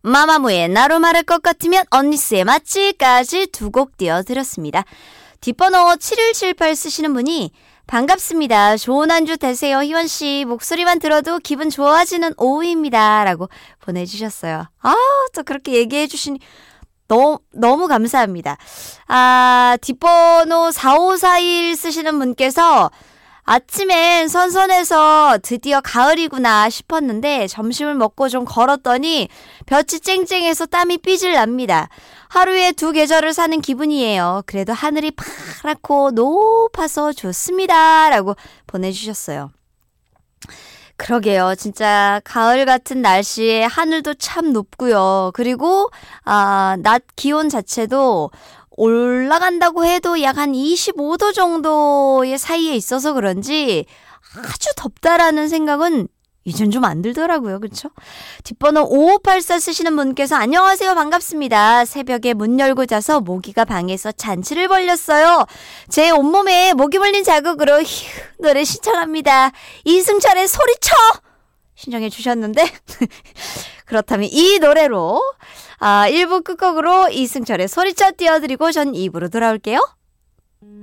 마마무의 나로 말할 것 같으면 언니스의 맛지까지 두 곡 띄워드렸습니다. 뒷번호 7178 쓰시는 분이 반갑습니다. 좋은 한 주 되세요. 희원씨 목소리만 들어도 기분 좋아지는 오후입니다. 라고 보내주셨어요. 또 그렇게 얘기해 주시니 너무 감사합니다. 뒷번호 4541 쓰시는 분께서 아침엔 선선해서 드디어 가을이구나 싶었는데 점심을 먹고 좀 걸었더니 볕이 쨍쨍해서 땀이 삐질 납니다. 하루에 2계절을 사는 기분이에요. 그래도 하늘이 파랗고 높아서 좋습니다. 라고 보내주셨어요. 그러게요. 진짜 가을 같은 날씨에 하늘도 참 높고요. 그리고 낮 기온 자체도 올라간다고 해도 약 한 25도 정도의 사이에 있어서 그런지 아주 덥다라는 생각은 이젠 좀 안 들더라고요. 그렇죠? 뒷번호 5584 쓰시는 분께서 안녕하세요. 반갑습니다. 새벽에 문 열고 자서 모기가 방에서 잔치를 벌렸어요. 제 온몸에 모기 물린 자극으로 노래 신청합니다. 이승철의 소리쳐! 신청해 주셨는데 그렇다면 이 노래로 1부 끝곡으로 이승철의 소리쳐 띄워드리고 전 2부로 돌아올게요.